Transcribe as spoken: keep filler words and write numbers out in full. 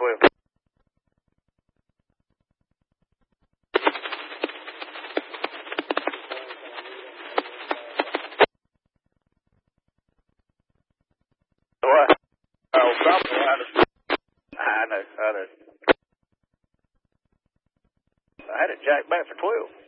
twelve. What? Oh, something. I know. I know. I know. I had it jacked back for twelve.